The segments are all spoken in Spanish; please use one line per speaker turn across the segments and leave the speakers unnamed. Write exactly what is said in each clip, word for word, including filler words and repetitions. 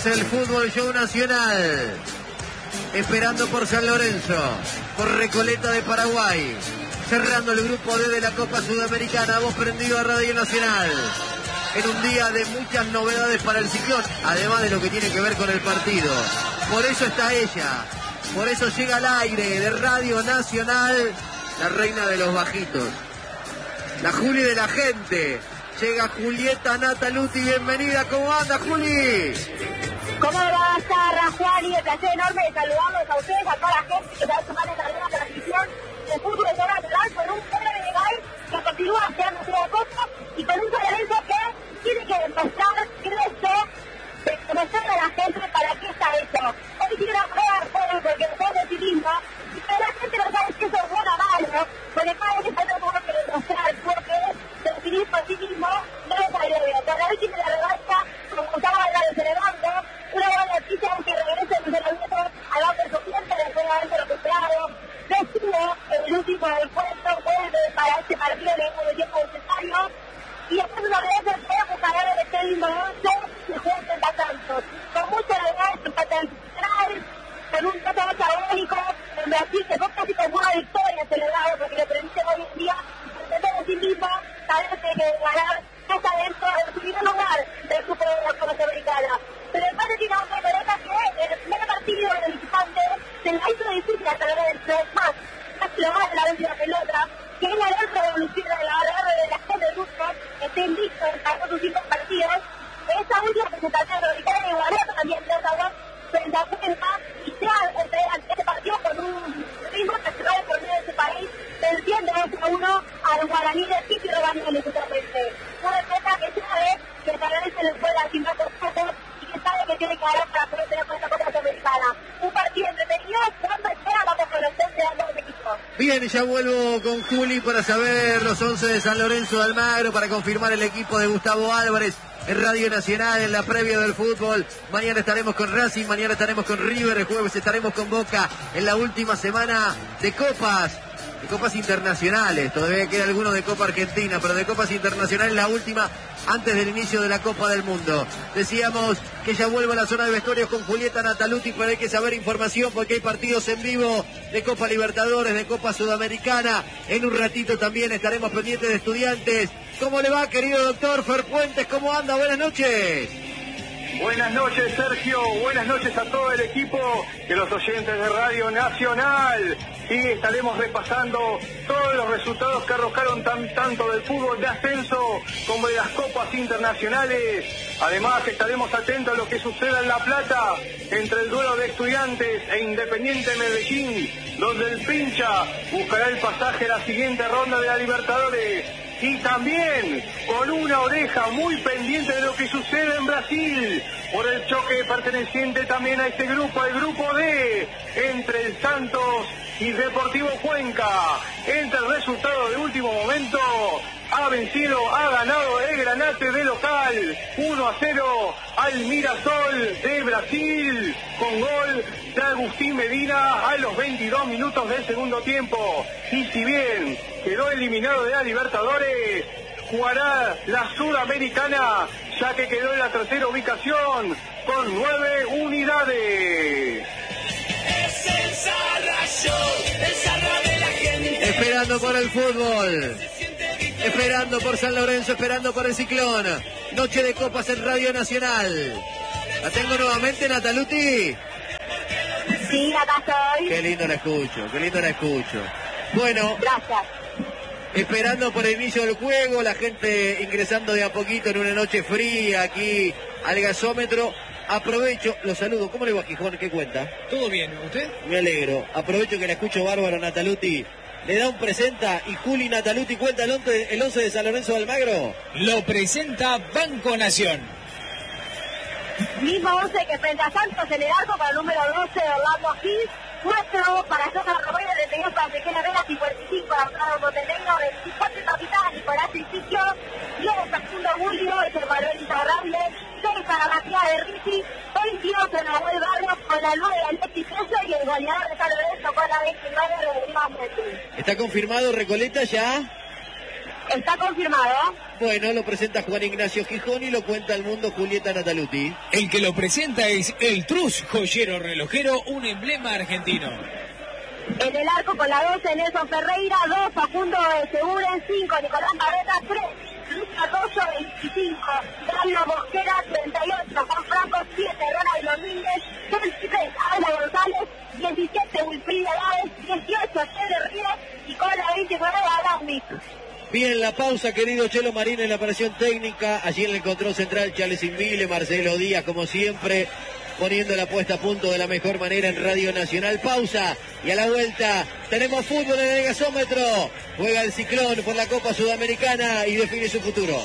Copas el Fútbol Show Nacional. Esperando por San Lorenzo, por Recoleta de Paraguay. Cerrando el grupo D de la Copa Sudamericana. Voz prendido a Radio Nacional. En un día de muchas novedades para el Ciclón, además de lo que tiene que ver con el partido. Por eso está ella. Por eso llega al aire de Radio Nacional, la reina de los bajitos. La Juli de la gente. Llega Julieta Nataluti, bienvenida. ¿Cómo anda, Juli?
¿Cómo va a estar, Juan? Y el placer enorme de saludarlos a ustedes, a toda la gente que se va a sumar en la nueva transmisión del fútbol de Nacional con un Pedro Vinegal que continúa quedándose de copa y con un San Lorenzo que tiene que empezar, crece, de conocer a la gente para qué está eso. Hoy tiene una prueba joven porque no sabe de sí mismo, pero la gente no sabe si eso es bueno o malo, porque cada vez que falta un poco que demostrar, porque definir por sí mismo no es algo. Por la vez tiene la revancha, como Gustavo Álvarez celebrando, una buena noticia que regrese el Lorenzo al banco suficiente después de haberse recuperado. Decide el último encuentro, vuelve para este partido de tiempo necesario. Y después de una vez se puede buscar a este lindo once que juega treinta tantos. Con mucha alegría, empate central, con un trato agónico en Brasil que fue casi como una victoria celebrado porque le permite hoy en día entender de sí mismo, saber que tiene que ganar está dentro del primer lugar del grupo de la Copa Sudamericana. Pero el padre tiene una pelota que en el primer partido del visitante se la hizo difícil hasta la hora del tres más, casi lo más de la vez de la pelota, que es la gran revolución de la agarre de la gente del grupo, que esté listo en todos sus cinco partidos. Esa última presentación de Ricardo Igualado también de esa frente a Cuenca y sea entre este partido con un ritmo que se va a poner de ese país, venciendo dos a uno al Guaraní de Titi Robagnoli justamente. Una defensa que sabe que San Lorenzo le puede asignar con fotos y que sabe que tiene que ganar para poder tener con esta Copa Sudamericana. Un partido entretenido, cuando sea vamos a conocer de ambos equipos.
Bien, ya vuelvo con Juli para saber los once de San Lorenzo de Almagro, para confirmar el equipo de Gustavo Álvarez en Radio Nacional, en la previa del fútbol. Mañana estaremos con Racing, mañana estaremos con River, el jueves estaremos con Boca en la última semana de Copas. De Copas Internacionales, todavía queda alguno de Copa Argentina, pero de Copas Internacionales la última antes del inicio de la Copa del Mundo. Decíamos que ya vuelvo a la zona de vestuarios con Julieta Nataluti, pero hay que saber información porque hay partidos en vivo de Copa Libertadores, de Copa Sudamericana. En un ratito también estaremos pendientes de Estudiantes. ¿Cómo le va, querido doctor Fer Puentes? ¿Cómo anda? Buenas noches.
Buenas noches, Sergio. Buenas noches a todo el equipo de los oyentes de Radio Nacional. Sí, estaremos repasando todos los resultados que arrojaron tan, tanto del fútbol de ascenso como de las copas internacionales. Además, estaremos atentos a lo que suceda en La Plata entre el duelo de Estudiantes e Independiente Medellín, donde el Pincha buscará el pasaje a la siguiente ronda de la Libertadores. Y también con una oreja muy pendiente de lo que sucede en Brasil, por el choque perteneciente también a este grupo, el grupo D, entre el Santos y Deportivo Cuenca. Entre el resultado de último momento, ha vencido, ha ganado el Granate de local, uno a cero al Mirasol de Brasil, con gol de Agustín Medina a los veintidós minutos del segundo tiempo. Y si bien quedó eliminado de la Libertadores, jugará la Sudamericana, ya que quedó en la tercera ubicación con nueve unidades.
Es el Sarra Show, el Sarra de la gente.
Esperando por el fútbol, esperando por San Lorenzo, esperando por el Ciclón. Noche de copas en Radio Nacional. ¿La tengo nuevamente, Nataluti?
Sí, acá estoy.
Qué lindo la escucho, qué lindo la escucho. Bueno,
gracias.
Esperando por el inicio del juego, la gente ingresando de a poquito en una noche fría aquí al gasómetro. Aprovecho, los saludo. ¿Cómo le va, Gijón? ¿Qué cuenta?
Todo bien, ¿usted?
Me alegro. Aprovecho que la escucho bárbaro, Nataluti. Le da un presenta y Juli Nataluti cuenta el once, el once de San Lorenzo de Almagro.
Lo presenta Banco Nación.
Mismo once que frente a Santos en el arco para el número doce, Orlando Gil. Cuatro para César Romero, treinta y dos para Ezequiel Herrera, cincuenta y cinco para Prado Montenegro, veinticuatro capitán Nicolás Incicio, diez Facundo Bulio, es el Manuel Insaurrable, seis para Matías de Ricci, veintidós en Nahuel Barrios con la nueve de Alexis Treso y el goleador de San Lorenzo con la veintinueve de Rodrigo Messi.
¿Está confirmado Recoleta ya?
Está confirmado.
Bueno, lo presenta Juan Ignacio Gijón y lo cuenta al mundo Julieta Nataluti.
El que lo presenta es el Trus, joyero relojero, un emblema argentino.
En el arco con la doce, Nelson Ferreira, dos, Facundo Seguren, cinco, Nicolás Barreta, tres, Luis Cardoso, veinticinco, David Mosquera, treinta y ocho, Juan Franco, siete, Ronald Domínguez, veintitrés, Alba González, diecisiete, Wilfrido Gávez, dieciocho, Ceder Ríos y con la veintinueve, Adami.
Bien, la pausa, querido Chelo Marín en la operación técnica. Allí en el control central, Charles Invile, Marcelo Díaz, como siempre, poniendo la puesta a punto de la mejor manera en Radio Nacional. Pausa y a la vuelta tenemos fútbol en el gasómetro. Juega el Ciclón por la Copa Sudamericana y define su futuro.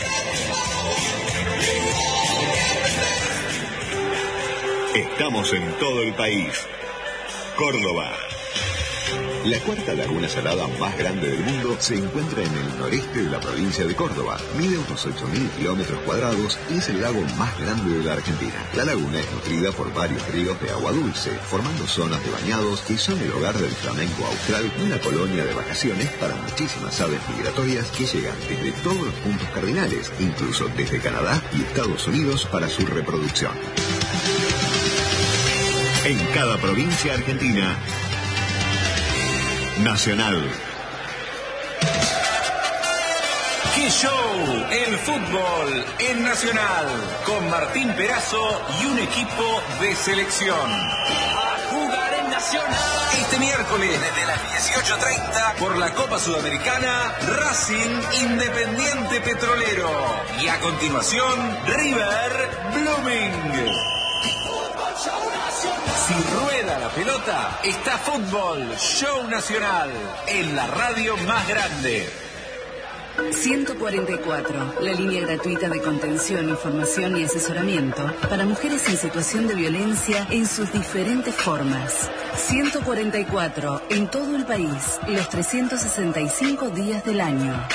Estamos en todo el país. Córdoba. La cuarta laguna salada más grande del mundo se encuentra en el noreste de la provincia de Córdoba. Mide unos ocho mil kilómetros cuadrados y es el lago más grande de la Argentina. La laguna es nutrida por varios ríos de agua dulce, formando zonas de bañados que son el hogar del flamenco austral y una colonia de vacaciones para muchísimas aves migratorias que llegan desde todos los puntos cardinales, incluso desde Canadá y Estados Unidos para su reproducción. En cada provincia argentina, Nacional.
¡Qué show! El fútbol en Nacional, con Martín Perazo y un equipo de selección. A jugar en Nacional. Este miércoles desde las dieciocho treinta por la Copa Sudamericana, Racing Independiente Petrolero. Y a continuación, River Blooming. Si rueda la pelota, está Fútbol Show Nacional en la radio más grande.
ciento cuarenta y cuatro, la línea gratuita de contención, información y asesoramiento para mujeres en situación de violencia en sus diferentes formas. ciento cuarenta y cuatro, en todo el país, los trescientos sesenta y cinco días del año.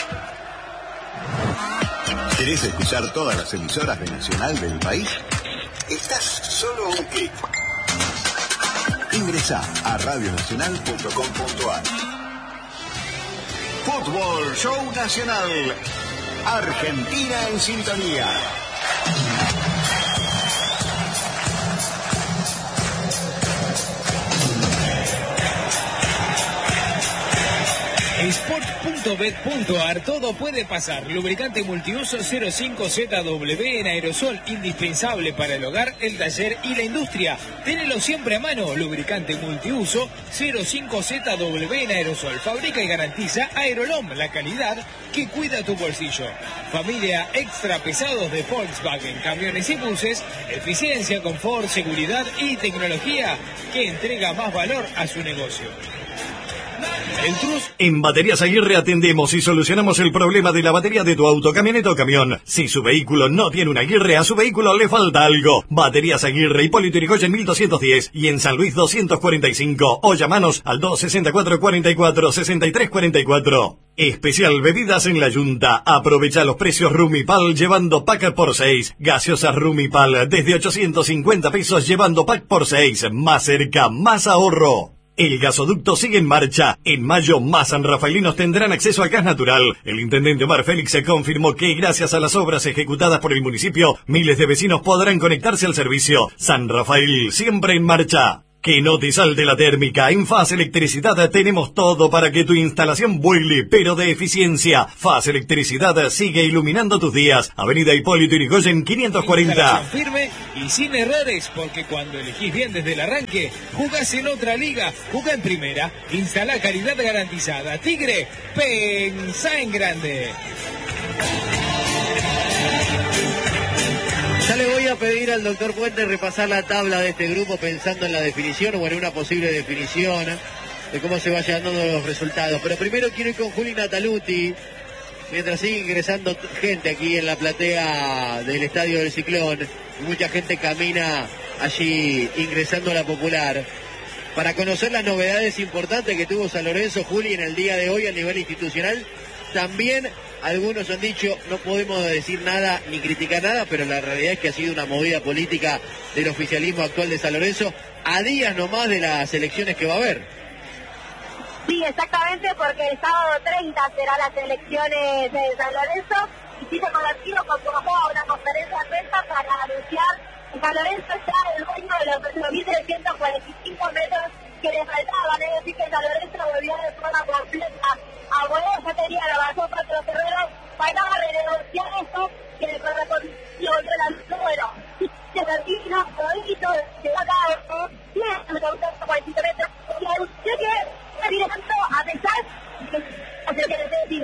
¿Querés escuchar todas las emisoras de Nacional del país? Estás solo un clic. Ingresá a radio nacional punto com punto a r. Fútbol Show Nacional. Argentina en sintonía.
Sport punto bet punto a r, todo puede pasar. Lubricante multiuso cero cinco Z W en aerosol, indispensable para el hogar, el taller y la industria. Ténelo siempre a mano. Lubricante multiuso cero cinco Z W en aerosol. Fabrica y garantiza Aerolom, la calidad que cuida tu bolsillo. Familia extra pesados de Volkswagen, camiones y buses, eficiencia, confort, seguridad y tecnología que entrega más valor a su negocio.
El Trus. En Baterías Aguirre atendemos y solucionamos el problema de la batería de tu auto, camioneta o camión. Si su vehículo no tiene una Aguirre, a su vehículo le falta algo. Baterías Aguirre, Hipólito Yrigoyen mil doscientos diez y en San Luis doscientos cuarenta y cinco. O llamanos al dos sesenta y cuatro cuarenta y cuatro sesenta y tres cuarenta y cuatro. Especial bebidas en la Yunta. Aprovecha los precios Rumipal llevando pack por seis. Gaseosas Rumipal desde ochocientos cincuenta pesos llevando pack por seis. Más cerca, más ahorro. El gasoducto sigue en marcha. En mayo, más sanrafaelinos tendrán acceso al gas natural. El intendente Omar Félix se confirmó que, gracias a las obras ejecutadas por el municipio, miles de vecinos podrán conectarse al servicio. San Rafael, siempre en marcha. Que no te salte la térmica. En Faz Electricidad tenemos todo para que tu instalación vuele, pero de eficiencia. Faz Electricidad sigue iluminando tus días. Avenida Hipólito Yrigoyen quinientos cuarenta.
Firme y sin errores, porque cuando elegís bien desde el arranque, jugás en otra liga, jugá en primera, instalá calidad garantizada. Tigre, pensá en grande.
Ya le voy a pedir al doctor Puente repasar la tabla de este grupo pensando en la definición o en una posible definición de cómo se vayan dando los resultados. Pero primero quiero ir con Juli Nataluti, mientras sigue ingresando gente aquí en la platea del Estadio del Ciclón. Y mucha gente camina allí ingresando a la Popular para conocer las novedades importantes que tuvo San Lorenzo, Juli, en el día de hoy a nivel institucional. También algunos han dicho, no podemos decir nada ni criticar nada, pero la realidad es que ha sido una movida política del oficialismo actual de San Lorenzo a días nomás de las elecciones que va a haber.
Sí, exactamente, porque el sábado treinta será las elecciones de San Lorenzo y sí se conocido convocó a una conferencia de prensa para anunciar que San Lorenzo está en el dueño de los dos mil trescientos cuarenta y cinco metros que le faltaban, es decir, que San Lorenzo volvió de forma completa a Buenos, ya tenía la razón para los terrenos, faltaba renegociar esto que le correspondió volver al suelo. Se termina, todito, se va a cada diez metros, cuarenta y cinco metros, y anunció que tanto a pesar de lo que les decir.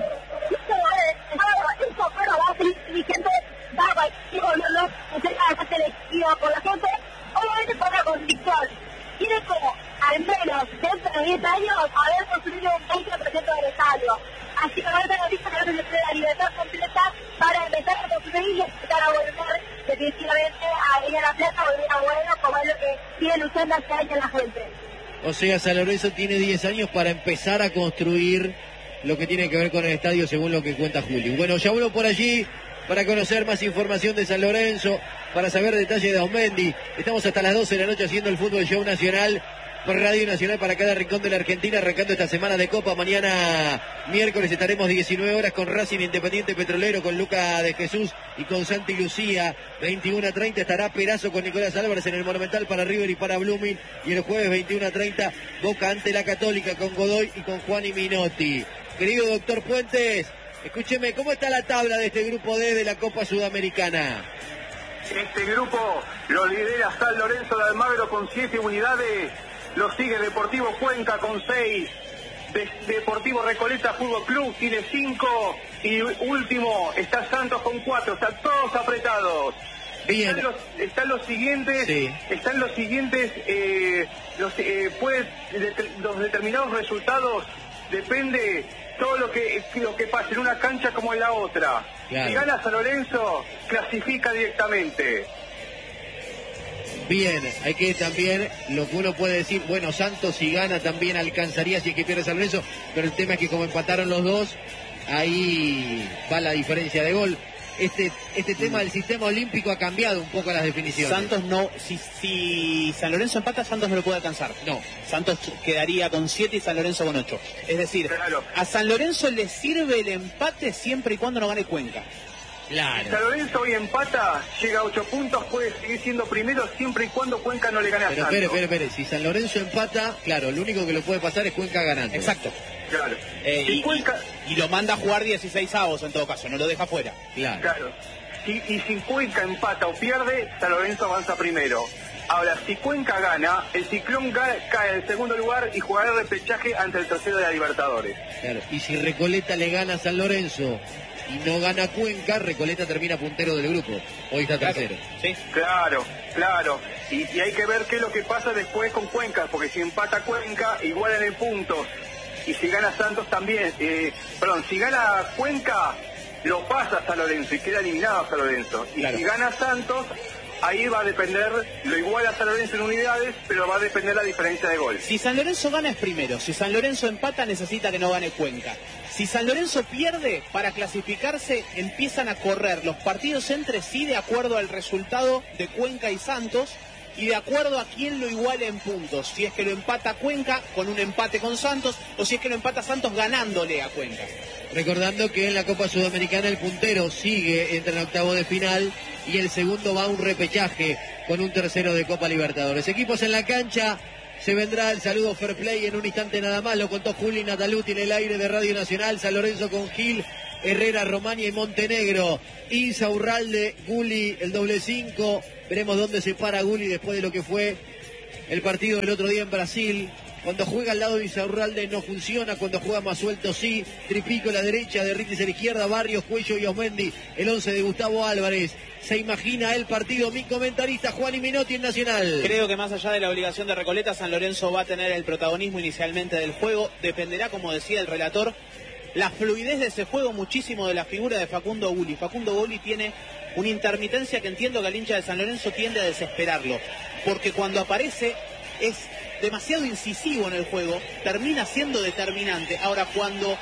Eso fue lo más inteligente, da cualquier gobierno que sea más elegido por la gente, obviamente por la convicción. Tiene como, al menos, dentro de diez años, haber construido un veinte por ciento del estadio. Así que ahora nos dice que no se tiene la libertad completa para empezar a construir y empezar a volver definitivamente a ir a la plata, volver a bueno, como es lo que sigue luchando hace años la gente.
O sea, San Lorenzo tiene diez años para empezar a construir lo que tiene que ver con el estadio, según lo que cuenta Juli. Bueno, ya uno por allí para conocer más información de San Lorenzo, para saber detalles de Aumendi. Estamos hasta las doce de la noche haciendo el Fútbol Show Nacional por Radio Nacional para cada rincón de la Argentina, arrancando esta semana de Copa. Mañana miércoles estaremos diecinueve horas con Racing Independiente Petrolero, con Luca de Jesús y con Santi Lucía. veintiuno a treinta estará Perazo con Nicolás Álvarez en el Monumental para River y para Blooming. Y el jueves veintiuno a treinta Boca ante la Católica con Godoy y con Juan y Minotti. Querido doctor Puentes, escúcheme, ¿cómo está la tabla de este grupo D de la Copa Sudamericana?
Este grupo lo lidera San Lorenzo de Almagro con siete unidades. Lo sigue Deportivo Cuenca con seis. De Deportivo Recoleta Fútbol Club tiene cinco. Y último está Santos con cuatro. Están todos apretados.
Bien.
Están los, están los siguientes. Sí. Están los siguientes. Eh, los, eh, puede, de, los determinados resultados depende todo lo que lo que pase en una cancha como en la otra. Claro. Si gana San Lorenzo, clasifica directamente.
Bien, hay que también, lo que uno puede decir, bueno, Santos si gana también alcanzaría si es que pierde San Lorenzo, pero el tema es que como empataron los dos, ahí va la diferencia de gol. Este este tema del sistema olímpico ha cambiado un poco las definiciones.
Santos no, si, si San Lorenzo empata, Santos no lo puede alcanzar. No, Santos quedaría con siete y San Lorenzo con ocho. Es decir, claro, a San Lorenzo le sirve el empate siempre y cuando no gane Cuenca.
Claro. Si San Lorenzo hoy empata, llega a ocho puntos, puede seguir siendo primero siempre y cuando Cuenca no le gane a
Pero
Santos.
espere, espere, espere, si San Lorenzo empata, claro, lo único que lo puede pasar es Cuenca ganando.
Exacto.
Claro.
Eh, y, Cuenca... y, y lo manda a jugar dieciséis avos en todo caso, no lo deja fuera.
Claro. Claro. Si, y si Cuenca empata o pierde, San Lorenzo avanza primero. Ahora, si Cuenca gana, el Ciclón cae en el segundo lugar y jugará el repechaje ante el tercero de la Libertadores.
Claro. Y si Recoleta le gana a San Lorenzo y no gana Cuenca, Recoleta termina puntero del grupo. Hoy está tercero.
Claro, ¿sí? Claro, claro. Y, y hay que ver qué es lo que pasa después con Cuenca, porque si empata Cuenca, igualan en puntos. Y si gana Santos también. Eh, perdón, si gana Cuenca, lo pasa San Lorenzo y queda eliminado San Lorenzo. Y claro, si gana Santos, ahí va a depender, lo iguala a San Lorenzo en unidades, pero va a depender la diferencia de gol.
Si San Lorenzo gana es primero, si San Lorenzo empata necesita que no gane Cuenca. Si San Lorenzo pierde, para clasificarse empiezan a correr los partidos entre sí de acuerdo al resultado de Cuenca y Santos y de acuerdo a quién lo iguale en puntos. Si es que lo empata Cuenca con un empate con Santos o si es que lo empata Santos ganándole a Cuenca.
Recordando que en la Copa Sudamericana el puntero sigue entre el octavo de final y el segundo va a un repechaje con un tercero de Copa Libertadores. Equipos en la cancha. Se vendrá el saludo Fair Play en un instante nada más. Lo contó Juli Nataluti en el aire de Radio Nacional. San Lorenzo con Gil, Herrera, Romania y Montenegro. Insaurralde, Guli, el doble cinco. Veremos dónde se para Guli después de lo que fue el partido del otro día en Brasil. Cuando juega al lado de Insaurralde no funciona, cuando juega más suelto sí. Tripico a la derecha, Derritis a la izquierda, Barrios, Cuello y Osmendi. El once de Gustavo Álvarez. Se imagina el partido mi comentarista Juan y Minotti en Nacional.
Creo que más allá de la obligación de Recoleta, San Lorenzo va a tener el protagonismo inicialmente del juego. Dependerá, como decía el relator, la fluidez de ese juego muchísimo de la figura de Facundo Guli. Facundo Guli tiene una intermitencia que entiendo que al hincha de San Lorenzo tiende a desesperarlo. Porque cuando aparece es demasiado incisivo en el juego, termina siendo determinante. Ahora, cuando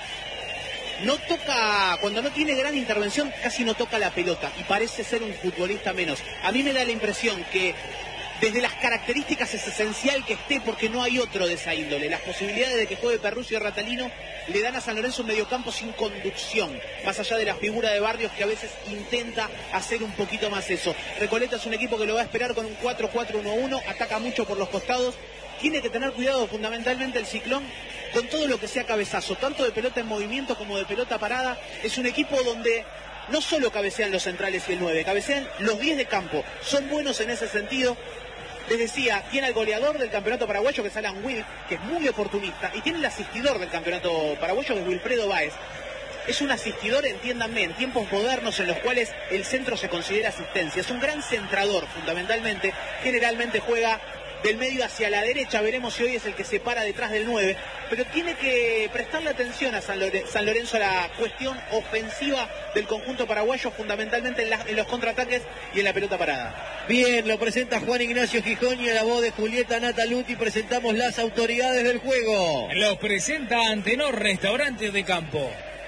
no toca, cuando no tiene gran intervención, casi no toca la pelota y parece ser un futbolista menos. A mí me da la impresión que desde las características es esencial que esté porque no hay otro de esa índole. Las posibilidades de que juegue Perruzzi y Ratalino le dan a San Lorenzo un mediocampo sin conducción, más allá de la figura de Barrios que a veces intenta hacer un poquito más eso. Recoleta es un equipo que lo va a esperar con un cuatro cuatro uno uno, ataca mucho por los costados, tiene que tener cuidado fundamentalmente el Ciclón con todo lo que sea cabezazo, tanto de pelota en movimiento como de pelota parada. Es un equipo donde no solo cabecean los centrales y el nueve, cabecean los diez de campo, son buenos en ese sentido. Les decía, tiene al goleador del campeonato paraguayo, que es Alan Will, que es muy oportunista, y tiene el asistidor del campeonato paraguayo, que es Wilfredo Báez. Es un asistidor, entiéndanme, en tiempos modernos en los cuales el centro se considera asistencia. Es un gran centrador, fundamentalmente. Generalmente juega del medio hacia la derecha, veremos si hoy es el que se para detrás del nueve, pero tiene que prestarle atención a San Lorenzo, San Lorenzo a la cuestión ofensiva del conjunto paraguayo, fundamentalmente en, la, en los contraataques y en la pelota parada.
Bien, lo presenta Juan Ignacio Gijón y a la voz de Julieta Nataluti presentamos las autoridades del juego.
Los presenta Antenor Restaurantes de Campo.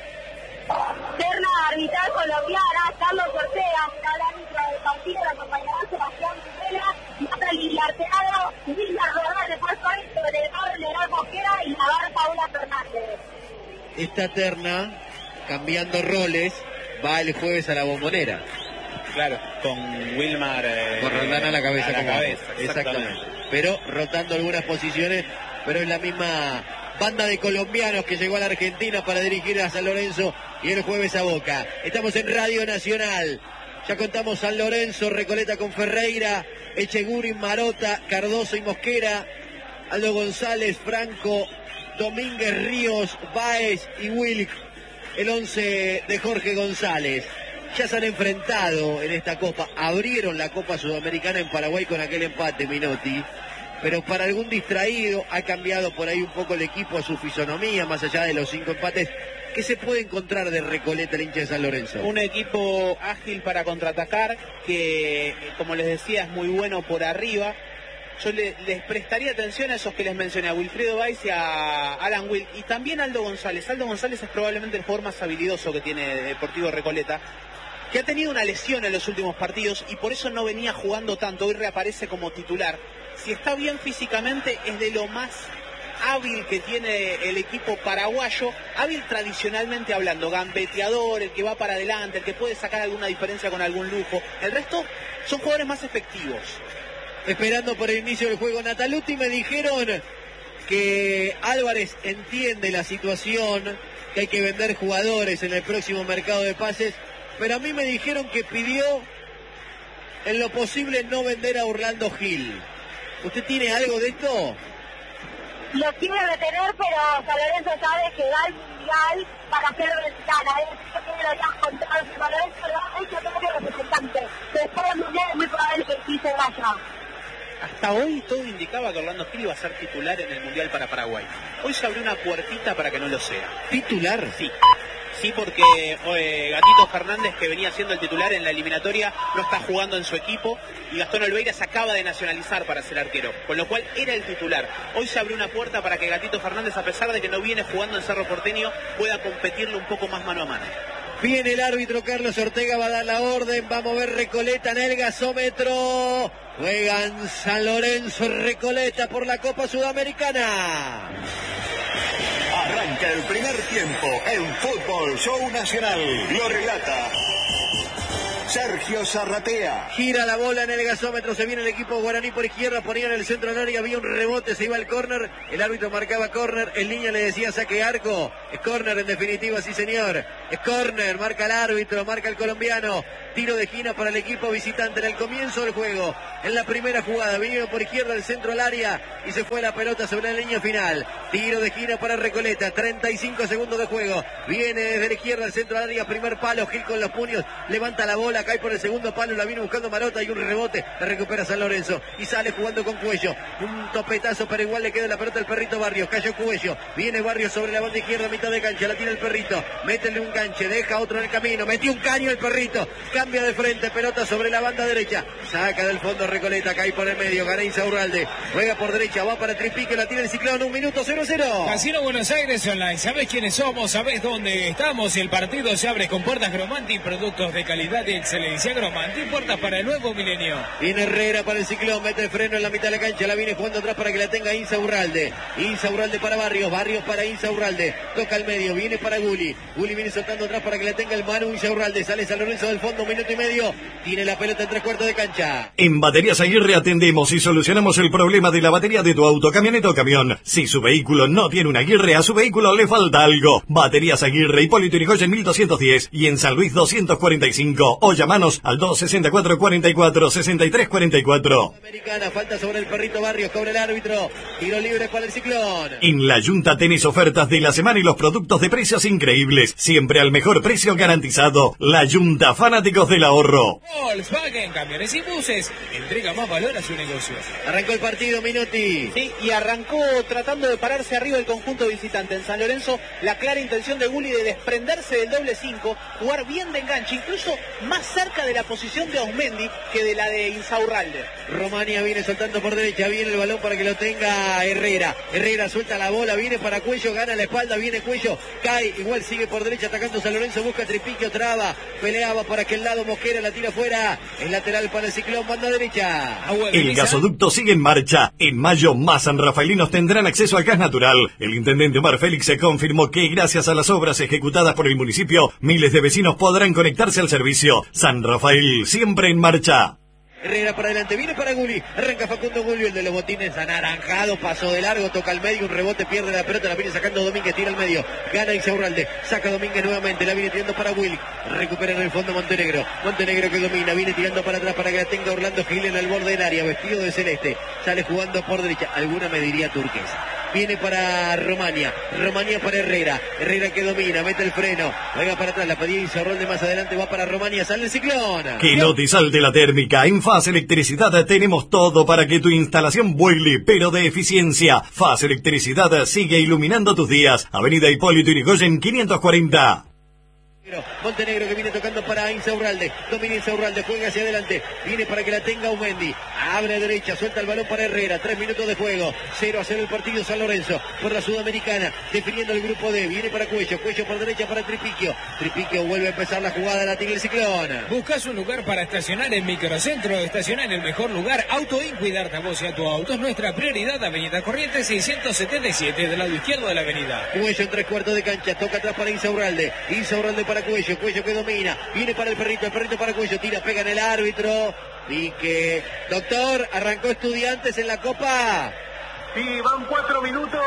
Terna arbitral colombiana, Carlos Ortega, al árbitro del partido, la acompañará Sebastián Rivera, Natalie Arteaga, Villa Rodríguez, puesto esto, Leonardo Leonardo Mosquera y Navarra Paula Fernández.
Esta terna, cambiando roles, va el jueves a la Bombonera.
Claro, con Wilmar... Eh,
con Roldán a la cabeza.
A la cabeza,
exactamente. exactamente. Pero rotando algunas posiciones, pero es la misma banda de colombianos que llegó a la Argentina para dirigir a San Lorenzo y el jueves a Boca. Estamos en Radio Nacional. Ya contamos San Lorenzo, Recoleta con Ferreira, Echeguri, Marota, Cardoso y Mosquera, Aldo González, Franco, Domínguez, Ríos, Báez y Wilk. El once de Jorge González. Ya se han enfrentado en esta Copa. Abrieron la Copa Sudamericana en Paraguay con aquel empate, Minotti. Pero para algún distraído ha cambiado por ahí un poco el equipo a su fisonomía, más allá de los cinco empates. ¿Qué se puede encontrar de Recoleta, el hincha de San Lorenzo?
Un equipo ágil para contraatacar, que como les decía es muy bueno por arriba. Yo le, les prestaría atención a esos que les mencioné, a Wilfredo Báez y a Alan Will, y también a Aldo González. Aldo González es probablemente el jugador más habilidoso que tiene Deportivo Recoleta, que ha tenido una lesión en los últimos partidos y por eso no venía jugando tanto. Hoy reaparece como titular. Si está bien físicamente, es de lo más hábil que tiene el equipo paraguayo, hábil tradicionalmente hablando, gambeteador, el que va para adelante, el que puede sacar alguna diferencia con algún lujo. El resto son jugadores más efectivos.
Esperando por el inicio del juego, Nataluti, me dijeron que Álvarez entiende la situación, que hay que vender jugadores en el próximo mercado de pases, pero a mí me dijeron que pidió en lo posible no vender a Orlando Gil. ¿Usted tiene algo de esto?
Lo quiere retener, pero San Lorenzo sabe que va al Mundial para hacer ventana. Eso tiene lo ya contado. San Lorenzo lo ha hecho como representante. Después del Mundial es muy probable que sí se vaya.
Hasta hoy todo indicaba que Orlando Gil iba a ser titular en el Mundial para Paraguay. Hoy se abrió una puertita para que no lo sea.
¿Titular?
Sí. Sí, porque eh, Gatito Fernández, que venía siendo el titular en la eliminatoria, no está jugando en su equipo, y Gastón Olveira se acaba de nacionalizar para ser arquero, con lo cual era el titular. Hoy se abrió una puerta para que Gatito Fernández, a pesar de que no viene jugando en Cerro Porteño, pueda competirle un poco más mano a mano.
Viene el árbitro Carlos Ortega, va a dar la orden, va a mover Recoleta en el gasómetro. Juegan San Lorenzo, Recoleta por la Copa Sudamericana.
Arranca el primer tiempo en Fútbol Show Nacional. Lo relata Sergio Zarratea.
Gira la bola en el gasómetro, se viene el equipo guaraní por izquierda, ponía en el centro del área, había un rebote, se iba al córner, el árbitro marcaba córner, el niño le decía saque arco, es córner en definitiva, sí señor, es córner, marca el árbitro, marca el colombiano, tiro de esquina para el equipo visitante en el comienzo del juego, en la primera jugada, vinieron por izquierda el centro al área y se fue la pelota sobre la línea final, tiro de esquina para Recoleta, treinta y cinco segundos de juego, viene desde la izquierda el centro al área, primer palo, Gil con los puños, levanta la bola, cae por el segundo palo, la viene buscando Marota y un rebote, la recupera San Lorenzo y sale jugando con Cuello, un topetazo pero igual le queda la pelota al perrito Barrios, cayó Cuello, viene Barrios sobre la banda izquierda, mitad de cancha, la tira el perrito, métele un cancha, deja otro en el camino, metió un caño el perrito, cambia de frente, pelota sobre la banda derecha, saca del fondo Recoleta, cae por el medio, gana Insaurralde, juega por derecha, va para Tripique, la tiene el Ciclón, un minuto cero cero.
Casino Buenos Aires Online, ¿sabés quiénes somos? ¿Sabés dónde estamos? El partido se abre con puertas Gromanti, productos de calidad y excelencia. Gromanti, puertas para el nuevo milenio.
Viene Herrera para el Ciclón, mete el freno en la mitad de la cancha, la viene jugando atrás para que la tenga Insaurralde. Insaurralde para Barrios, Barrios para Insaurralde, toca al medio, viene para Guli, Guli viene soltando atrás para que la tenga el Manu Insaurralde, sale San Lorenzo del fondo, un minuto y medio, tiene la pelota en tres cuartos de cancha.
En Baterías Aguirre atendemos y solucionamos el problema de la batería de tu auto, camioneta o camión. Si su vehículo no tiene una Aguirre, a su vehículo le falta algo. Baterías Aguirre, Hipólito Yrigoyen mil doscientos diez y en San Luis doscientos cuarenta y cinco. O llamanos al dos sesenta y cuatro, cuarenta y cuatro, sesenta y tres cuarenta y cuatro.
Americana, falta sobre el perrito Barrios, cobra el árbitro, tiro libre para el Ciclón.
En La Yunta tenés ofertas de la semana y los productos de precios increíbles, siempre al mejor precio garantizado. La Yunta, fanáticos del ahorro.
Volkswagen, camiones y buses, entrega más valor a su negocio.
Arrancó el partido, Minotti.
Sí, y arrancó tratando de pararse arriba el conjunto visitante. En San Lorenzo, la clara intención de Gulli de desprenderse del doble cinco, jugar bien de enganche, incluso más cerca de la posición de Ausmendi que de la de Insaurralde.
Romania viene soltando por derecha, viene el balón para que lo tenga Herrera. Herrera suelta la bola, viene para Cuello, gana la espalda, viene Cuello, cae, igual sigue por derecha atacando San Lorenzo, busca Tripiquio, traba, peleaba para aquel lado, Mosquera la tira fuera, el lateral para el Ciclón, banda derecha.
El gasoducto sigue en marcha. En mayo, más sanrafaelinos tendrán acceso al gas natural. El intendente Omar Félix se confirmó que gracias a las obras ejecutadas por el municipio, miles de vecinos podrán conectarse al servicio. San Rafael, siempre en marcha.
Herrera para adelante, viene para Gulli, arranca Facundo Gulli, el de los botines anaranjado, pasó de largo, toca al medio, un rebote, pierde la pelota, la viene sacando Domínguez, tira al medio, gana Insaurralde, saca Domínguez nuevamente, la viene tirando para Willy, recupera en el fondo Montenegro, Montenegro que domina, viene tirando para atrás para que la tenga Orlando Gil en el borde del área, vestido de celeste, sale jugando por derecha, alguna me diría turquesa. Viene para Romania, Romania para Herrera, Herrera que domina, mete el freno, juega para atrás, la pedía Insaurralde más adelante, va para Romania, sale el Ciclón.
Que no te salte la térmica, en Faz Electricidad tenemos todo para que tu instalación vuele, pero de eficiencia. Faz Electricidad sigue iluminando tus días. Avenida Hipólito Yrigoyen quinientos cuarenta.
Montenegro que viene tocando para Insaurralde, domina Insaurralde, juega hacia adelante, viene para que la tenga Aumendi, abre derecha, suelta el balón para Herrera, tres minutos de juego, cero a cero el partido San Lorenzo, por la Sudamericana, definiendo el grupo D, viene para Cuello, Cuello por derecha para Tripiquio, Tripiquio vuelve a empezar la jugada, la tiene el Ciclón.
¿Buscas un lugar para estacionar en Microcentro? Estacionar en el mejor lugar, Auto In, cuidarte a vos y a tu auto es nuestra prioridad. Avenida Corrientes seiscientos setenta y siete, del lado izquierdo de la avenida.
Cuello en tres cuartos de cancha, toca atrás para Insaurralde, Insaurralde para Cuello, Cuello que domina, viene para el perrito, el perrito para Cuello, tira, pega en el árbitro, y que, doctor, arrancó Estudiantes en la Copa.
Sí, van cuatro minutos,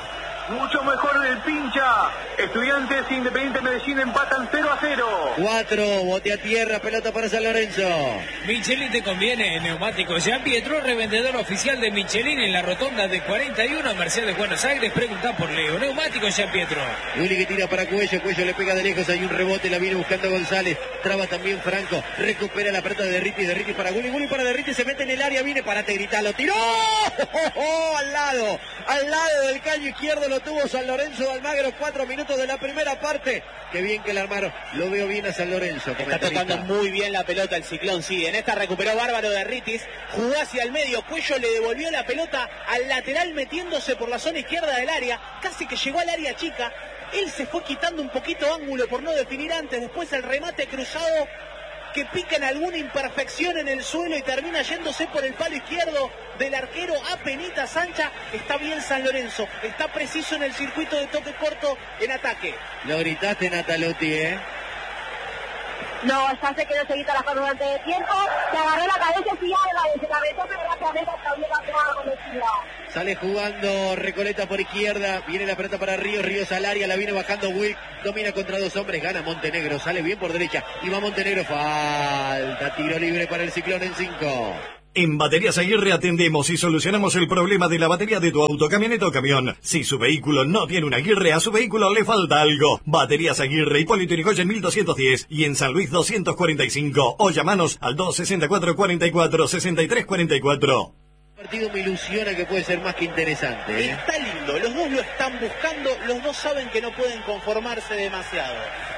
mucho mejor del pincha. Estudiantes Independiente Medellín empatan cero a cero.
Cuatro, bote a tierra, pelota para San Lorenzo.
Michelin te conviene, neumáticos Jean Pietro, revendedor oficial de Michelin en la rotonda de cuarenta y uno, Mercedes Buenos Aires, pregunta por Leo. Neumáticos Jean Pietro.
Juli que tira para Cuello, Cuello le pega de lejos, hay un rebote, la viene buscando González, traba también Franco, recupera la pelota de Derriti, Derriti para Gulli, Gulli para Derriti, se mete en el área, viene para Tegrita, lo tiró, ¡Oh, oh, oh! al lado, al lado del caño izquierdo lo tuvo San Lorenzo de Almagro, cuatro minutos de la primera parte, qué bien que la armaron, lo veo bien a San Lorenzo.
Está tocando muy bien la pelota el Ciclón, sí, en esta recuperó bárbaro de Ritis, jugó hacia el medio, Cuello le devolvió la pelota al lateral metiéndose por la zona izquierda del área, casi que llegó al área chica, él se fue quitando un poquito ángulo por no definir antes, después el remate cruzado que pica en alguna imperfección en el suelo y termina yéndose por el palo izquierdo del arquero Apenita Sancha. Está bien San Lorenzo, está preciso en el circuito de toque corto en ataque.
Lo gritaste, Natalotti, ¿eh?
No, ya se quedó seguida la forma durante el tiempo, se agarró la cabeza y algo, se cabezó, pero rápidamente también la jugada con velocidad.
Sale jugando Recoleta por izquierda, viene la pelota para Ríos, Ríos al área, la viene bajando Will, domina contra dos hombres, gana Montenegro, sale bien por derecha, y va Montenegro, falta, tiro libre para el Ciclón en cinco.
En Baterías Aguirre atendemos y solucionamos el problema de la batería de tu auto, camioneta o camión. Si su vehículo no tiene una Aguirre, a su vehículo le falta algo. Baterías Aguirre, Hipólito Yrigoyen mil doscientos diez y en San Luis doscientos cuarenta y cinco. O llamanos al dos sesenta y cuatro, cuarenta y cuatro, sesenta y tres cuarenta y cuatro.
El partido me ilusiona que puede ser más que interesante, ¿eh?
Está lindo, los dos lo están buscando, los dos saben que no pueden conformarse demasiado.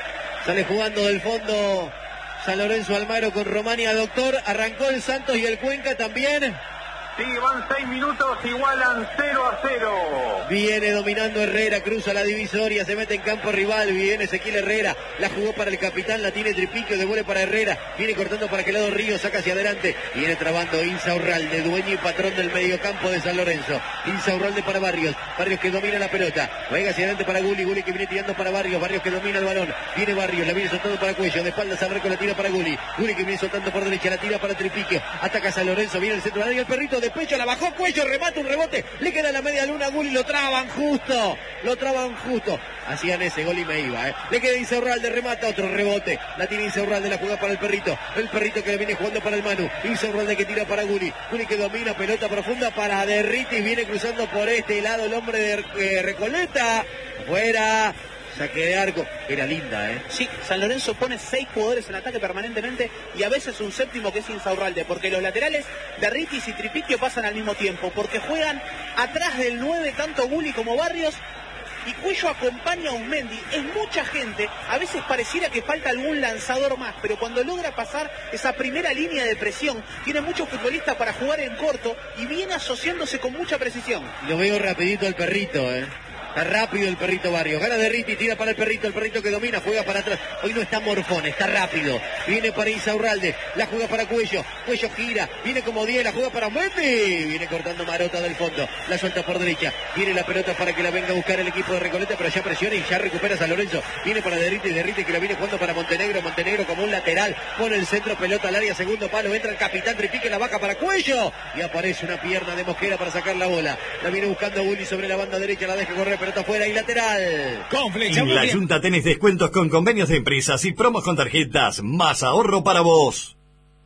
Sale jugando del fondo San Lorenzo Almagro con Romania Doctor. Arrancó el Santos y el Cuenca también.
Sí, van seis minutos, igualan cero a cero.
Viene dominando Herrera, cruza la divisoria, se mete en campo rival, viene Ezequiel Herrera, la jugó para el capitán, la tiene Tripiquio, devuelve para Herrera, viene cortando para aquel lado Río, saca hacia adelante, viene trabando Insaurralde, dueño y patrón del mediocampo de San Lorenzo. Insaurralde para Barrios, Barrios que domina la pelota, juega hacia adelante para Guli, Guli que viene tirando para Barrios, Barrios que domina el balón, viene Barrios, la viene soltando para Cuello, de espaldas al Reco, la tira para Guli, Guli que viene soltando por derecha, la tira para Tripiquio, ataca San Lorenzo, viene el centro del área, el perrito de pecho, la bajó Cuello, remata un rebote, le queda la media luna a Guli, lo traban justo, lo traban justo, hacían ese gol y me iba, ¿eh? Le queda Insaurralde, remata otro rebote, la tiene Insaurralde, la juega para el perrito, el perrito que le viene jugando para el Manu, Insaurralde que tira para Guli, Guli que domina, pelota profunda para Derriti, viene cruzando por este lado el hombre de eh, Recoleta, fuera. Saque de arco, era linda, ¿eh?
Sí, San Lorenzo pone seis jugadores en ataque permanentemente y a veces un séptimo que es Insaurralde, porque los laterales de Ritis y Tripiquio pasan al mismo tiempo, porque juegan atrás del nueve tanto Guli como Barrios y Cuello acompaña a Usmendi. Es mucha gente, a veces pareciera que falta algún lanzador más, pero cuando logra pasar esa primera línea de presión, tiene muchos futbolistas para jugar en corto y viene asociándose con mucha precisión.
Lo veo rapidito al perrito, ¿eh? Está rápido el perrito Barrio. Gana de Riti, tira para el perrito. El perrito que domina, juega para atrás. Hoy no está morfón, está rápido. Viene para Insaurralde. La juega para Cuello. Cuello gira. Viene como diez. La juega para Mendy. Viene cortando Marota del fondo. La suelta por derecha. Viene la pelota para que la venga a buscar el equipo de Recoleta. Pero ya presiona y ya recupera San Lorenzo. Viene para Derriti. Derriti que la viene jugando para Montenegro. Montenegro como un lateral. Pone el centro, pelota al área. Segundo palo. Entra el capitán Tripique. La baja para Cuello. Y aparece una pierna de Mosquera para sacar la bola. La viene buscando Guli sobre la banda derecha. La deja correr. Pelota afuera y lateral.
Con Flecha, en la Junta tenés descuentos con convenios de empresas y promos con tarjetas. Más ahorro para vos.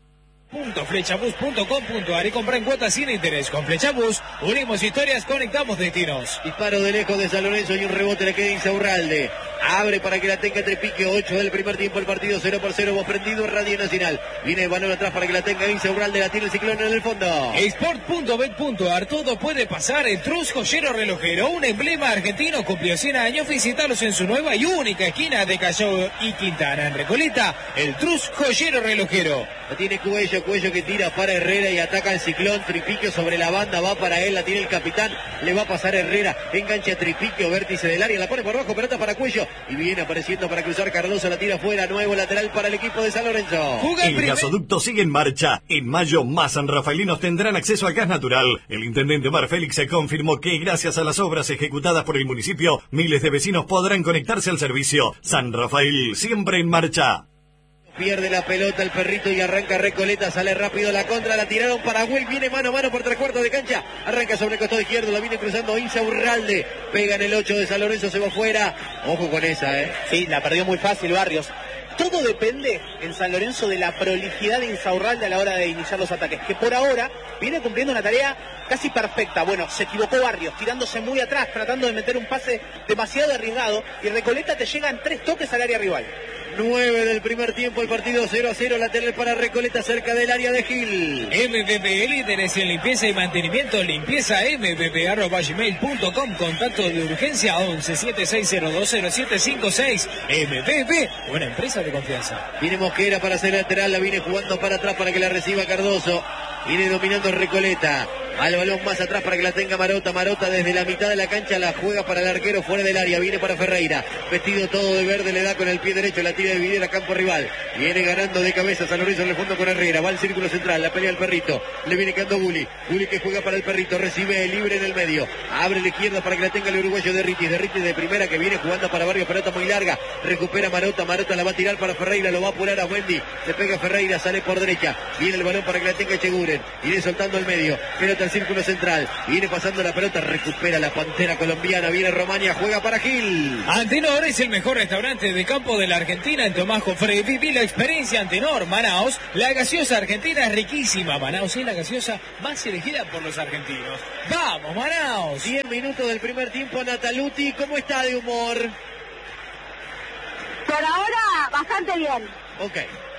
Flechabus punto com punto ar y compra en cuotas sin interés. Con Flechabus unimos historias, conectamos destinos.
Disparo de lejos de San Lorenzo y un rebote le queda Insaurralde. Abre para que la tenga Tripique. ocho del primer tiempo, el partido cero por cero. Vos prendido en Radio Nacional. Viene el balón atrás para que la tenga Insaurralde. La tiene el Ciclón en el fondo.
Sport punto bet punto ar. Todo puede pasar. El Trus Joyero Relojero, un emblema argentino, cumplió cien años. Visitarlos en su nueva y única esquina de Callao y Quintana. En Recoleta, el Trus Joyero Relojero.
La tiene Cuello. Cuello que tira para Herrera y ataca el Ciclón. Tripique sobre la banda. Va para él. La tiene el capitán. Le va a pasar Herrera. Engancha Tripique. Vértice del área. La pone por abajo. Pelota para Cuello. Y viene apareciendo para cruzar Cardoso, la tira afuera, nuevo lateral para el equipo de San Lorenzo.
El primer... gasoducto sigue en marcha. En mayo más sanrafalinos tendrán acceso al gas natural. El intendente Mar Félix se confirmó que gracias a las obras ejecutadas por el municipio, miles de vecinos podrán conectarse al servicio. San Rafael, siempre en marcha.
Pierde la pelota el perrito y arranca Recoleta, sale rápido la contra, la tiraron para Will, viene mano a mano por tres cuartos de cancha, arranca sobre el costado izquierdo, la viene cruzando Insaurralde, pega en el ocho de San Lorenzo, se va fuera, ojo con esa, eh.
Sí, la perdió muy fácil Barrios. Todo depende en San Lorenzo de la prolijidad de Insaurralde a la hora de iniciar los ataques, que por ahora viene cumpliendo una tarea casi perfecta. Bueno, se equivocó Barrios, tirándose muy atrás, tratando de meter un pase demasiado arriesgado, y Recoleta te llegan tres toques al área rival.
nueve del primer tiempo, el partido cero a cero, lateral para Recoleta cerca del área de Gil.
M V P, líderes en limpieza y mantenimiento, limpieza m v p arroba gmail punto com, contacto de urgencia once siete seis cero dos cero siete cinco seis. M V P, una empresa de confianza.
Viene Mosquera para hacer lateral, la viene jugando para atrás para que la reciba Cardoso. Viene dominando Recoleta. Al balón más atrás para que la tenga Marota. Marota desde la mitad de la cancha la juega para el arquero fuera del área. Viene para Ferreira. Vestido todo de verde, le da con el pie derecho. La tira de Videla a campo rival. Viene ganando de cabeza San Lorenzo en el fondo con Herrera. Va al círculo central. La pelea el perrito. Le viene quedando Guli. Guli que juega para el perrito. Recibe libre en el medio. Abre la izquierda para que la tenga el uruguayo de Ritis. De Ritis de primera que viene jugando para Barrio. Pelota muy larga. Recupera Marota. Marota la va a tirar para Ferreira. Lo va a apurar a Wendy. Le pega Ferreira. Sale por derecha. Viene el balón para que la tenga Echeguren. Viene soltando el medio. Pelota al círculo central. Viene pasando la pelota, recupera la pantera colombiana, viene Romania, juega para Gil.
Antenor es el mejor restaurante de campo de la Argentina en Tomás Jofre. Viví la experiencia Antenor, Manaos. La gaseosa argentina es riquísima. Manaos es la gaseosa más elegida por los argentinos. ¡Vamos, Manaos!
diez minutos del primer tiempo, Nataluti, ¿cómo está de humor?
Por ahora, bastante bien.
Ok.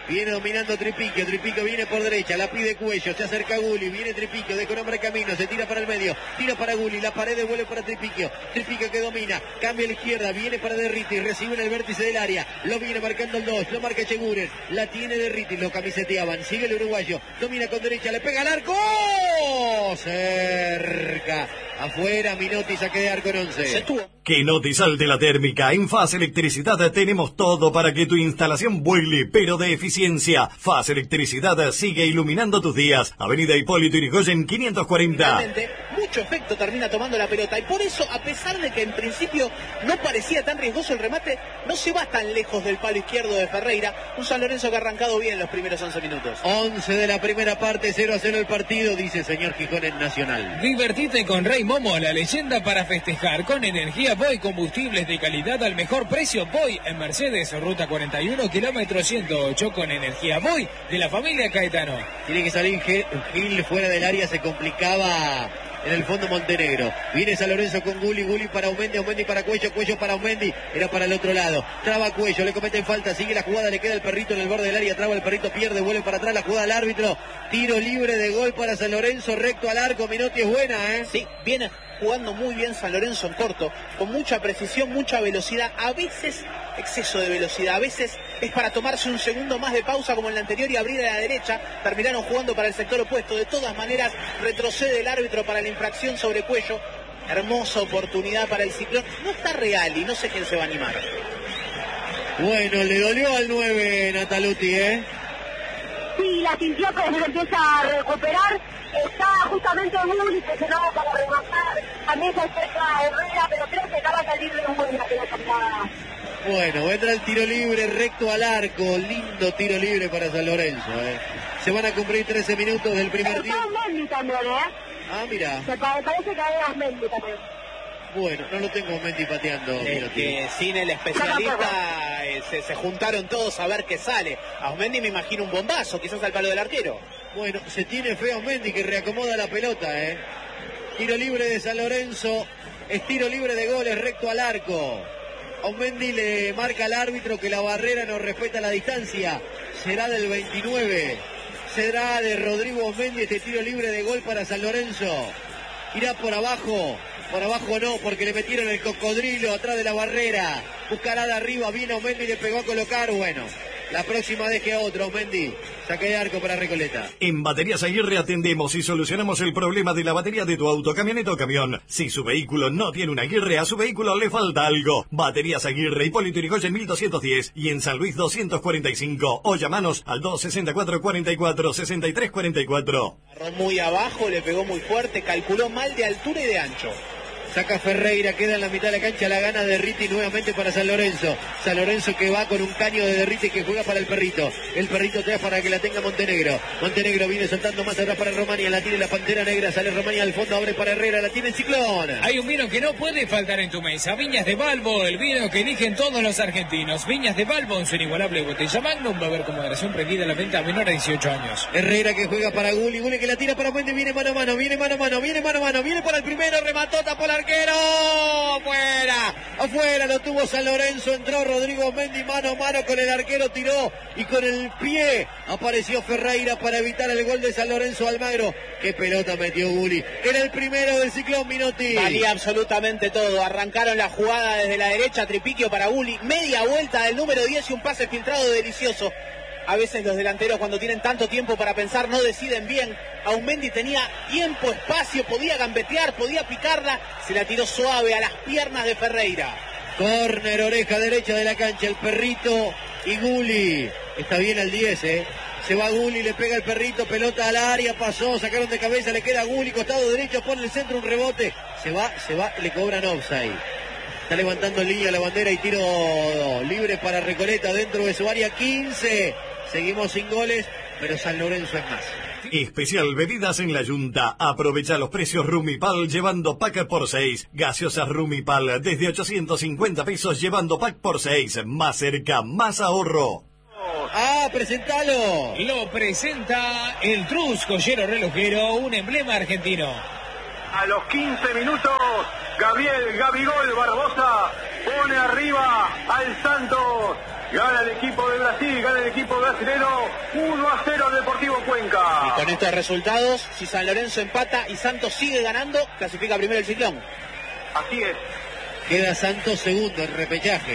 Viene dominando Tripiquio. Tripiquio viene por derecha. La pide Cuello. Se acerca Gulli. Viene Tripiquio. Deja un hombre camino. Se tira para el medio. Tira para Gulli. La pared devuelve para Tripiquio. Tripiquio que domina. Cambia a la izquierda. Viene para Derriti. Recibe en el vértice del área. Lo viene marcando el dos. Lo marca Echeguren. La tiene Derriti. Lo camiseteaban. Sigue el uruguayo. Domina con derecha. Le pega al arco. Cerca. Afuera, Minotti, saque de arco en once.
Que no te salte la térmica. En Faz Electricidad tenemos todo para que tu instalación vuele, pero de eficiencia. Faz Electricidad sigue iluminando tus días. Avenida Hipólito Yrigoyen quinientos cuarenta.
Realmente, mucho efecto termina tomando la pelota. Y por eso, a pesar de que en principio no parecía tan riesgoso el remate, no se va tan lejos del palo izquierdo de Ferreira. Un San Lorenzo que ha arrancado bien los primeros once minutos.
once de la primera parte, cero a cero el partido, dice señor Gijón en Nacional.
Divertite con Rey Momo, la leyenda para festejar. Con energía Boy, combustibles de calidad al mejor precio. Boy en Mercedes, ruta cuarenta y uno, kilómetro ciento ocho, con energía Boy de la familia Caetano.
Tiene que salir Gil fuera del área, se complicaba en el fondo Montenegro. Viene San Lorenzo con Gulli, Gulli para Aumendi, Aumendi para Cuello, Cuello para Aumendi, era para el otro lado. Traba Cuello, le cometen falta, sigue la jugada, le queda el perrito en el borde del área, traba el perrito, pierde, vuelve para atrás, la jugada al árbitro. Tiro libre de gol para San Lorenzo, recto al arco. Minotti es buena, ¿eh?
Sí, viene jugando muy bien San Lorenzo en corto, con mucha precisión, mucha velocidad, a veces exceso de velocidad, a veces es para tomarse un segundo más de pausa como en la anterior y abrir a la derecha. Terminaron jugando para el sector opuesto. De todas maneras, retrocede el árbitro para la infracción sobre Cuello. Hermosa oportunidad para el Ciclón. No está real y no sé quién se va a animar.
Bueno, le dolió al nueve Nataluti, ¿eh?
Sí, la sintió, pero se empieza a recuperar. Está justamente Gulli, que se no para rematar. También se acerca Herrera, pero creo que acaba de salir de un buen la pelota.
Bueno, vendrá el tiro libre recto al arco. Lindo tiro libre para San Lorenzo, ¿eh? Se van a cumplir trece minutos del primer
tiempo. Está Mendy también, ¿eh?
Ah, mira.
Me parece que hay Mendy también.
Bueno, no lo tengo Mendy pateando.
Es que sin el especialista eh, se, se juntaron todos a ver qué sale. A Osmendi me imagino un bombazo, quizás al palo del arquero.
Bueno, se tiene feo Osmendi que reacomoda la pelota, ¿eh? Tiro libre de San Lorenzo. Es tiro libre de goles recto al arco. Osmendi le marca al árbitro que la barrera no respeta la distancia. Será del veintinueve. Será de Rodrigo Osmendi este tiro libre de gol para San Lorenzo. Irá por abajo. Por abajo no, porque le metieron el cocodrilo atrás de la barrera. Buscará de arriba, viene Osmendi y le pegó a colocar. Bueno, la próxima vez que otro, Osmendi. Saque de arco para Recoleta.
En Baterías Aguirre atendemos y solucionamos el problema de la batería de tu auto, camioneta o camión. Si su vehículo no tiene una Aguirre, a su vehículo le falta algo. Baterías Aguirre, Hipólito Yrigoyen mil doscientos diez y en San Luis doscientos cuarenta y cinco. O llamanos al dos sesenta y cuatro, cuarenta y cuatro, sesenta y tres cuarenta y cuatro.
Agarró muy abajo, le pegó muy fuerte, calculó mal de altura y de ancho.
Saca Ferreira, queda en la mitad de la cancha, la gana Derriti nuevamente para San Lorenzo. San Lorenzo que va con un caño de Derriti que juega para el perrito. El perrito te da para que la tenga Montenegro. Montenegro viene soltando más atrás para Romania, la tiene la Pantera Negra, sale Romania al fondo, abre para Herrera, la tiene el Ciclón.
Hay un vino que no puede faltar en tu mesa, Viñas de Balbo, el vino que eligen todos los argentinos. Viñas de Balbo en su inigualable botella Magnum, va a haber con moderación prohibida la venta a menor de dieciocho años.
Herrera que juega para Gulli, Gulli que la tira para Mendes, viene mano a mano, viene mano a mano, viene mano a mano, viene para el primero, remató, tapó el arquero. Afuera, afuera lo tuvo San Lorenzo, entró Rodrigo Mendy mano a mano con el arquero, tiró y con el pie apareció Ferreira para evitar el gol de San Lorenzo. Almagro, qué pelota metió Gulli, era el primero del Ciclón. Minotti.
Valía absolutamente todo, arrancaron la jugada desde la derecha, Tripiquio para Gulli, media vuelta del número diez y un pase filtrado delicioso. A veces los delanteros cuando tienen tanto tiempo para pensar no deciden bien. Aumendi tenía tiempo, espacio, podía gambetear, podía picarla, se la tiró suave a las piernas de Ferreira.
Córner, oreja derecha de la cancha, el perrito y Gulli. Está bien al diez, eh. Se va Gulli, le pega el perrito, pelota al área, pasó, sacaron de cabeza, le queda Gulli, costado derecho, pone el centro, un rebote. Se va, se va, le cobran offside. Está levantando línea la bandera y tiro libre para Recoleta dentro de su área. quince. Seguimos sin goles, pero San Lorenzo es más.
Especial bebidas en la Yunta. Aprovecha los precios Rumipal llevando pack por seis. Gaseosas Rumipal desde ochocientos cincuenta pesos llevando pack por seis. Más cerca, más ahorro.
¡Ah, presentalo!
Lo presenta el Trus Joyero Relojero, un emblema argentino.
A los quince minutos, Gabriel Gabigol Barbosa pone arriba al Santos. Gana el equipo de Brasil, gana el equipo brasileño uno a cero al Deportivo Cuenca.
Y con estos resultados, si San Lorenzo empata y Santos sigue ganando, clasifica primero el Ciclón.
Así es.
Queda Santos segundo en repechaje.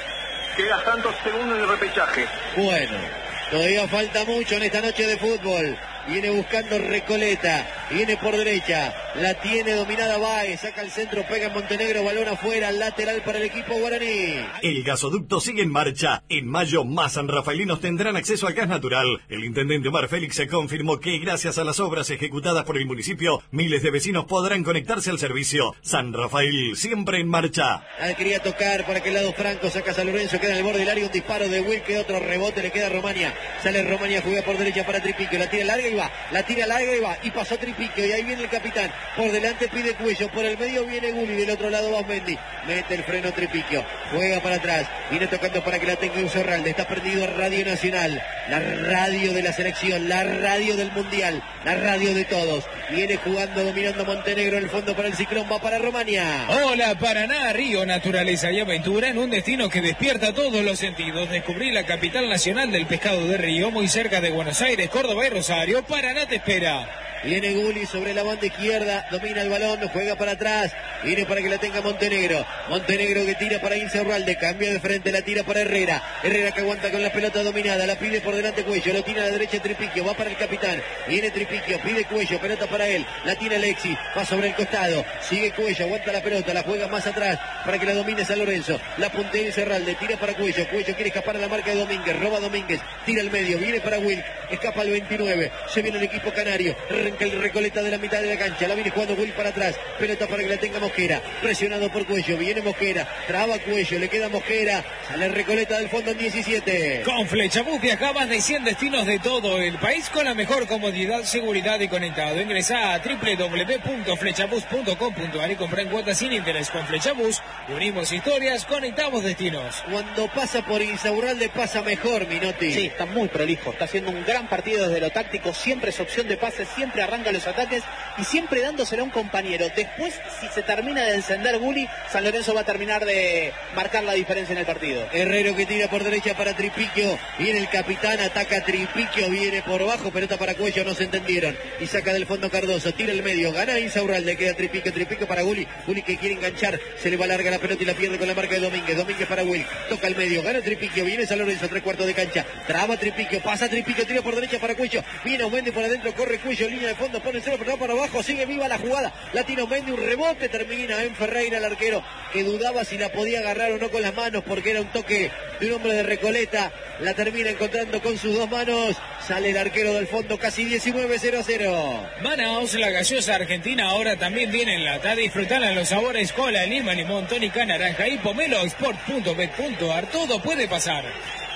Queda Santos segundo en el repechaje.
Bueno, todavía falta mucho en esta noche de fútbol. Viene buscando Recoleta, viene por derecha, la tiene dominada Baez, saca el centro, pega en Montenegro, balón afuera, lateral para el equipo guaraní.
El gasoducto sigue en marcha. En mayo, más sanrafalinos tendrán acceso al gas natural. El intendente Omar Félix se confirmó que gracias a las obras ejecutadas por el municipio, miles de vecinos podrán conectarse al servicio. San Rafael, siempre en marcha.
La quería tocar para que el lado franco, saca San Lorenzo, queda en el borde del área, un disparo de Wilke, otro rebote, le queda a Romania. Sale Romania, juega por derecha para Tripiquio, la tira larga y va, la tira larga y va, y pasó Tripiquio, y ahí viene el capitán, por delante pide Cuello, por el medio viene Guli, del otro lado va Mendy, mete el freno Tripiquio, juega para atrás, viene tocando para que la tenga Insaurralde, está perdido Radio Nacional, la radio de la selección, la radio del Mundial, la radio de todos, viene jugando, dominando Montenegro, el fondo para el Ciclón, va para Romania.
Hola Paraná, Río, naturaleza y aventura en un destino que despierta todos los sentidos. Descubrí la capital nacional del pescado de río, muy cerca de Buenos Aires, Córdoba y Rosario. Paraná te espera.
Viene Guli sobre la banda izquierda, domina el balón, juega para atrás, viene para que la tenga Montenegro. Montenegro que tira para Insaurralde, cambia de frente, la tira para Herrera. Herrera que aguanta con la pelota dominada, la pide por delante Cuello, lo tira a la derecha Tripiquio, va para el capitán. Viene Tripiquio, pide Cuello, pelota para él, la tira Alexis, va sobre el costado, sigue Cuello, aguanta la pelota, la juega más atrás para que la domine San Lorenzo. La puntea Insaurralde, tira para Cuello, Cuello quiere escapar a la marca de Domínguez, roba Domínguez, tira al medio, viene para Wilk, escapa al veintinueve, se viene el equipo canario, arranca el Recoleta de la mitad de la cancha, la viene jugando Will para atrás, pelota para que la tenga Mosquera, presionado por Cuello, viene Mosquera, traba Cuello, le queda Mosquera, sale Recoleta del fondo en diecisiete.
Con Flechabús viajabas de cien destinos de todo el país con la mejor comodidad, seguridad y conectado. Ingresá a doble u doble u doble u punto flechabús punto com punto a r y comprá en cuotas sin interés. Con Flechabús unimos historias, conectamos destinos.
Cuando pasa por Insaurralde pasa mejor, Minotti.
Sí, está muy prolijo, está haciendo un gran partido desde lo táctico, siempre es opción de pase, siempre arranca los ataques y siempre dándosela a un compañero. Después, si se termina de encender Guli, San Lorenzo va a terminar de marcar la diferencia en el partido.
Herrero que tira por derecha para Tripiquio, viene el capitán, ataca Tripiquio, viene por bajo, pelota para Cuello, no se entendieron, y saca del fondo Cardoso, tira el medio, gana Insaurralde, queda Tripiquio, Tripiquio para Guli, Guli que quiere enganchar, se le va larga la pelota y la pierde con la marca de Domínguez, Domínguez para Will, toca el medio, gana Tripiquio, viene San Lorenzo, tres cuartos de cancha, traba Tripiquio, pasa Tripiquio, tira por derecha para Cuello, viene Mendy por adentro, corre Cuello, línea de fondo, pone cero, pero para abajo, sigue viva la jugada, la tira Mendy, un rebote, termina en Ferreira, el arquero, que dudaba si la podía agarrar o no con las manos, porque era un toque de un hombre de Recoleta, la termina encontrando con sus dos manos, sale el arquero del fondo, casi diecinueve cero a cero.
Manaos, la gaseosa argentina, ahora también viene en lata, disfrutala en los sabores cola, lima, limón, tónica, naranja y pomelo, sport punto bet punto a r, todo puede pasar.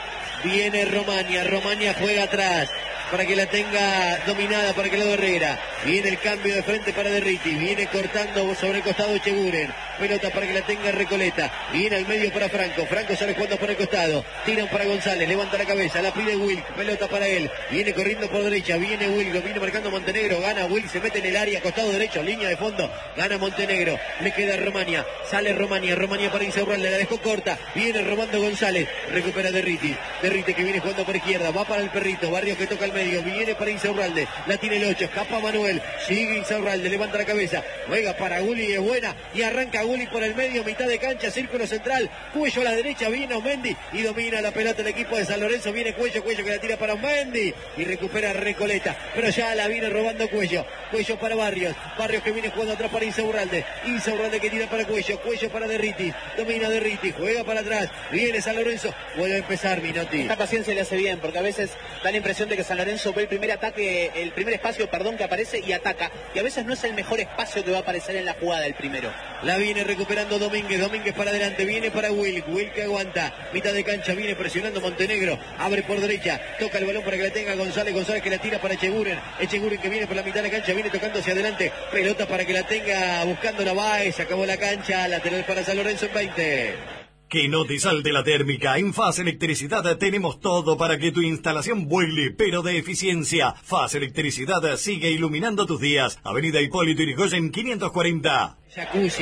Viene Romania, Romania juega atrás, para que la tenga dominada para que lo Herrera, viene el cambio de frente para Derriti, viene cortando sobre el costado Cheguren, pelota para que la tenga Recoleta, viene al medio para Franco, Franco sale jugando por el costado, tiran para González, levanta la cabeza, la pide Wilk, pelota para él, viene corriendo por derecha, viene Wilk, lo viene marcando Montenegro, gana Wilk, se mete en el área, costado derecho, línea de fondo, gana Montenegro, le queda Romania, sale Romania, Romania para Insaurralde, la dejó corta, viene robando González, recupera Derriti, Derriti que viene jugando por izquierda, va para el Perrito, Barrios que toca el medio, viene para Insaurralde, la tiene el ocho, escapa Manuel, sigue Insaurralde, levanta la cabeza, juega para Guli, es buena, y arranca Guli por el medio, mitad de cancha, círculo central, Cuello a la derecha, viene Omendi, y domina la pelota el equipo de San Lorenzo, viene Cuello, Cuello que la tira para Omendi, y recupera Recoleta, pero ya la viene robando Cuello, Cuello para Barrios, Barrios que viene jugando atrás para Insaurralde, Insaurralde que tira para Cuello, Cuello para Derriti, domina Derriti, juega para atrás, viene San Lorenzo, vuelve a empezar Minotti.
Esta paciencia le hace bien, porque a veces da la impresión de que San Lorenzo ve el primer ataque, el primer espacio, perdón, que aparece y ataca, y a veces no es el mejor espacio que va a aparecer en la jugada el primero.
La viene recuperando Domínguez, Domínguez para adelante, viene para Wilk, Wilk que aguanta, mitad de cancha, viene presionando Montenegro, abre por derecha, toca el balón para que la tenga González, González que la tira para Echeguren, Echeguren que viene por la mitad de la cancha, viene tocando hacia adelante, pelota para que la tenga buscando la Baez, se acabó la cancha, lateral para San Lorenzo en veinte.
Que no te salte la térmica. En Faz Electricidad tenemos todo para que tu instalación vuele, pero de eficiencia. Faz Electricidad sigue iluminando tus días. Avenida Hipólito Yrigoyen quinientos cuarenta.
Jacuzzi.